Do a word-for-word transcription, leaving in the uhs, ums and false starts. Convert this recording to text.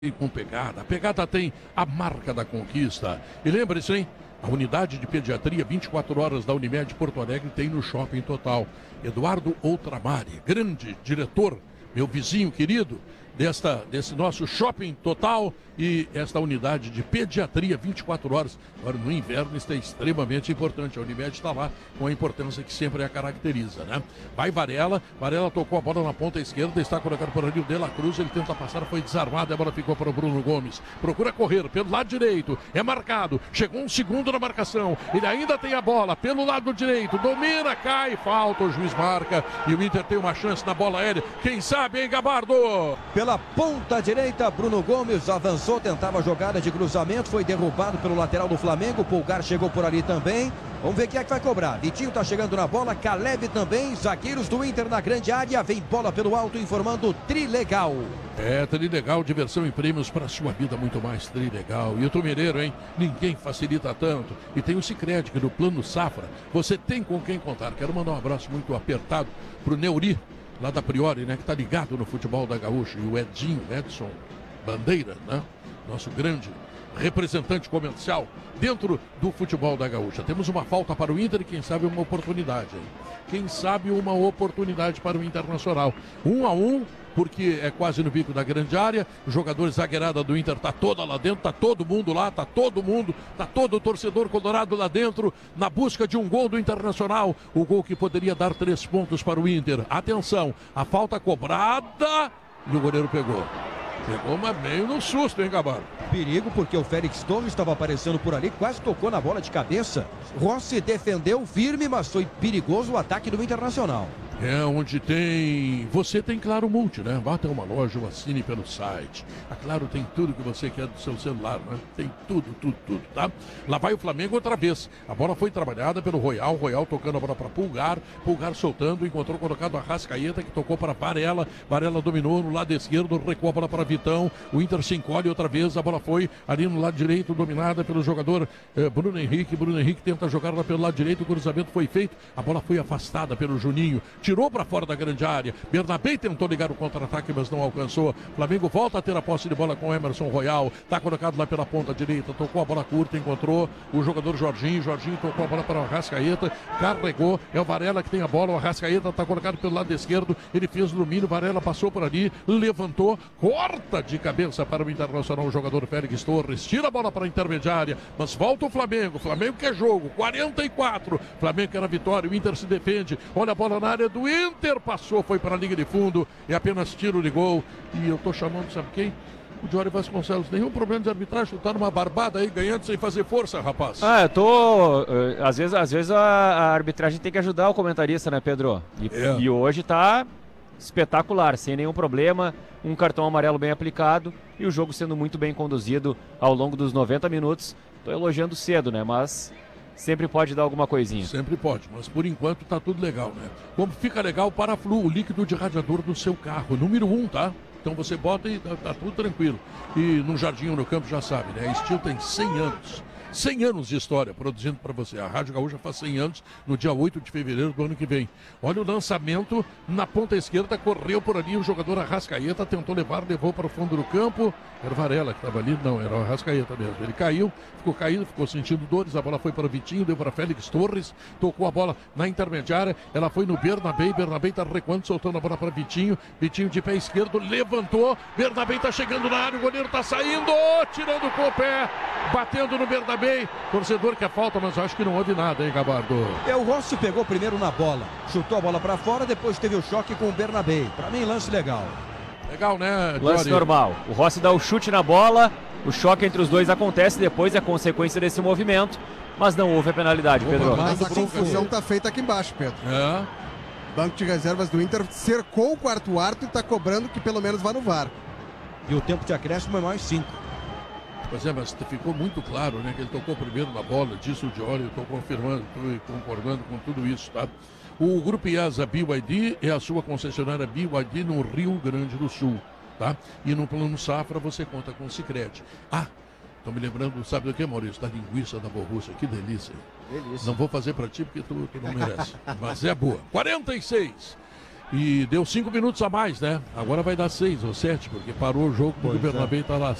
E com pegada. A pegada tem a marca da conquista. E lembre-se, hein? A unidade de pediatria vinte e quatro horas da Unimed Porto Alegre tem no Shopping Total. Eduardo Outramari, grande diretor, meu vizinho querido, desta, desse nosso Shopping Total e esta unidade de pediatria vinte e quatro horas. Agora, no inverno, isso é extremamente importante. A Unimed está lá com a importância que sempre a caracteriza, né? Vai Varela, Varela tocou a bola na ponta esquerda, está colocado por ali o De La Cruz, ele tenta passar, foi desarmado, a bola ficou para o Bruno Gomes. Procura correr pelo lado direito, é marcado, chegou um segundo na marcação, ele ainda tem a bola pelo lado direito, domina, cai, falta, o juiz marca e o Inter tem uma chance na bola aérea. Quem sabe, hein, Gabardo? Pela ponta direita, Bruno Gomes avançou, tentava a jogada de cruzamento, foi derrubado pelo lateral do Flamengo, Pulgar chegou por ali também. Vamos ver quem é que vai cobrar. Vitinho tá chegando na bola, Caleb também, zagueiros do Inter na grande área, vem bola pelo alto informando Trilegal. É, Trilegal, diversão e prêmios para a sua vida, muito mais Trilegal. E o Mineiro, hein? Ninguém facilita tanto. E tem o Sicredi, que no Plano Safra, você tem com quem contar. Quero mandar um abraço muito apertado pro Neuri, lá da Priori, né? Que tá ligado no futebol da Gaúcha. E o Edinho, Edson Bandeira, né? Nosso grande representante comercial dentro do futebol da Gaúcha. Temos uma falta para o Inter e quem sabe uma oportunidade. Hein? Quem sabe uma oportunidade para o Internacional. Um a um, porque é quase no bico da grande área. O jogador zagueirada do Inter tá toda lá dentro, tá todo mundo lá, tá todo mundo, tá todo o torcedor colorado lá dentro, na busca de um gol do Internacional. O gol que poderia dar três pontos para o Inter. Atenção, a falta cobrada e o goleiro pegou. Pegou, mas meio no susto, hein, Gabardo? Perigo, porque o Félix Torres estava aparecendo por ali, quase tocou na bola de cabeça. Rossi defendeu firme, mas foi perigoso o ataque do Internacional. É onde tem... Você tem Claro Multi, né? Vá até uma loja ou assine pelo site. A Claro tem tudo que você quer do seu celular, né? Tem tudo, tudo, tudo, tá? Lá vai o Flamengo outra vez. A bola foi trabalhada pelo Royal. Royal tocando a bola para Pulgar. Pulgar soltando, encontrou colocado a Arrascaeta, que tocou para Varela. Varela dominou no lado esquerdo, recuou a bola para Vitão. O Inter se encolhe outra vez. A bola foi ali no lado direito, dominada pelo jogador eh, Bruno Henrique. Bruno Henrique tenta jogar lá pelo lado direito. O cruzamento foi feito. A bola foi afastada pelo Juninho. Tirou para fora da grande área. Bernabé tentou ligar o contra-ataque, mas não alcançou. Flamengo volta a ter a posse de bola com Emerson Royal. Está colocado lá pela ponta direita. Tocou a bola curta, encontrou o jogador Jorginho. Jorginho tocou a bola para o Arrascaeta. Carregou. É o Varela que tem a bola. O Arrascaeta está colocado pelo lado esquerdo. Ele fez o domínio. Varela passou por ali. Levantou. Corta de cabeça para o Internacional. O jogador Félix Torres. Tira a bola para a intermediária. Mas volta o Flamengo. Flamengo quer jogo. quarenta e quatro. Flamengo quer a vitória. O Inter se defende. Olha a bola na área do Inter. Inter passou, foi para a linha de fundo e apenas tiro de gol. E eu tô chamando, sabe quem? O Diori Vasconcelos. Nenhum problema de arbitragem, tu tá numa barbada aí, ganhando sem fazer força, rapaz. Ah, eu tô... Uh, às vezes, às vezes a, a arbitragem tem que ajudar o comentarista, né, Pedro? E, é. e hoje tá espetacular, sem nenhum problema, um cartão amarelo bem aplicado e o jogo sendo muito bem conduzido ao longo dos noventa minutos. Tô elogiando cedo, né, mas... sempre pode dar alguma coisinha. Sempre pode, mas por enquanto tá tudo legal, né? Como fica legal o Paraflu, o líquido de radiador do seu carro, número um, tá? Então você bota e tá, tá tudo tranquilo. E no Jardim ou no Campo já sabe, né? A Steel tem cem anos. cem anos de história produzindo para você. A Rádio Gaúcha faz cem anos no dia oito de fevereiro do ano que vem. Olha o lançamento na ponta esquerda, correu por ali o jogador Arrascaeta, tentou levar, levou para o fundo do campo. Era o Varela que estava ali, não, era o Arrascaeta mesmo. Ele caiu, ficou caído, ficou sentindo dores, a bola foi para o Vitinho, deu para Félix Torres, tocou a bola na intermediária, ela foi no Bernabé, Bernabé está recuando, soltando a bola para Vitinho, Vitinho de pé esquerdo, levantou, Bernabé está chegando na área, o goleiro está saindo, tirando com o pé, batendo no Bernabé. Torcedor quer falta, mas acho que não houve nada, hein, Gabardo? É, o Rossi pegou primeiro na bola, chutou a bola para fora, depois teve o choque com o Bernabé. Para mim, lance legal. Legal, né, Diori? Lance normal. O Rossi dá o chute na bola, o choque entre os dois acontece, depois é consequência desse movimento, mas não houve a penalidade, Opa, Pedro. mas a confusão está feita aqui embaixo, Pedro. É. Banco de reservas do Inter cercou o quarto árbitro e está cobrando que pelo menos vá no V A R. E o tempo de acréscimo é mais cinco. Pois é, mas ficou muito claro, né, que ele tocou primeiro na bola, disse o Diori, eu estou confirmando, estou concordando com tudo isso, tá? O Grupo IESA B Y D é a sua concessionária B Y D no Rio Grande do Sul, tá? E no Plano Safra você conta com o Sicredi. Ah, estou me lembrando, sabe do que, Maurício? Da linguiça da Borrússia, que delícia. Delícia. Não vou fazer para ti porque tu, tu não merece, mas é boa. quarenta e seis. E deu cinco minutos a mais, né? Agora vai dar seis ou sete, porque parou o jogo, porque Pois o Bernabéu está lá